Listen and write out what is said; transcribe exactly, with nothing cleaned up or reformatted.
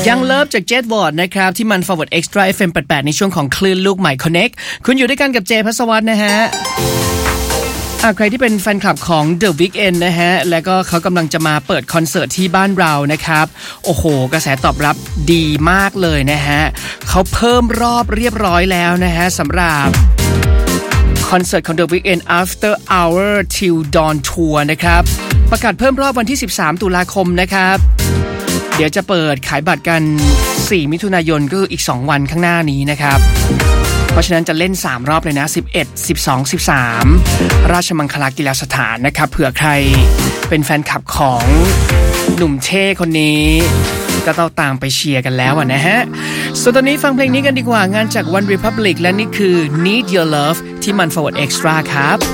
ยังเลิฟจาก Jet Ward นะครับที่มัน Forward Extra เอฟ เอ็ม แปดสิบแปดในช่วงของคลื่นลูกใหม่ Connect คุณอยู่ด้วยกันกับเจภัสวัฒน์นะฮะใครที่เป็นแฟนคลับของ The Weeknd นะฮะแล้วก็เขากำลังจะมาเปิดคอนเสิร์ตที่บ้านเรานะครับโอ้โหกระแสตอบรับดีมากเลยนะฮะเขาเพิ่มรอบเรียบร้อยแล้วนะฮะสำหรับคอนเสิร์ตของ The Weeknd After Hour Till Dawn Tour นะครับประกาศเพิ่มรอบวันที่สิบสามตุลาคมนะครับเดี๋ยวจะเปิดขายบัตรกันสี่มิถุนายนก็คืออีกสองวันข้างหน้านี้นะครับเพราะฉะนั้นจะเล่นสามรอบเลยนะสิบเอ็ด สิบสอง สิบสามราชมังคลากีฬาสถานนะครับเผื่อใครเป็นแฟนคลับของหนุ่มเท่คนนี้ก็ต้องตามไปเชียร์กันแล้วอ่ะนะฮะส่วนตอนนี้ฟังเพลงนี้กันดีกว่างานจาก One Republic และนี่คือ Need Your Love ที่มัน Forward Extra ครับ